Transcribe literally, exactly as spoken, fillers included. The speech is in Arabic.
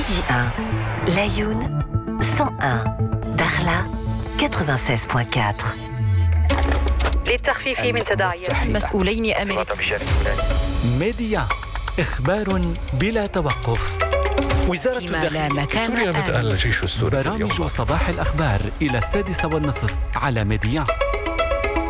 Midi un, Laayoune cent un, Dakhla quatre-vingt-seize point quatre. للتخفيف من تداعيات مسؤولين أمريكيين. ميديا، إخبار بلا توقف. وزارة الداخلية مكان بدأ الجيش السوري برامج صباح الأخبار إلى السادسة والنصف على ميديا.